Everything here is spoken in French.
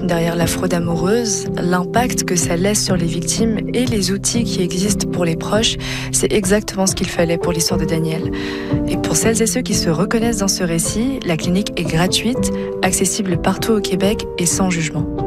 derrière la fraude amoureuse, l'impact que ça laisse sur les victimes et les outils qui existent pour les proches, c'est exactement ce qu'il fallait pour l'histoire de Daniel. Et pour celles et ceux qui se reconnaissent dans ce récit, la clinique est gratuite, accessible partout au Québec et sans jugement.